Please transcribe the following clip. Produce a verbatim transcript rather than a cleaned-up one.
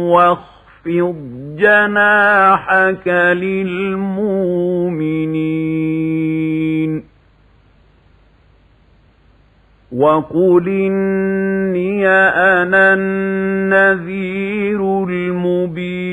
واخفض جناحك للمؤمنين وقل إني أنا النذير المبين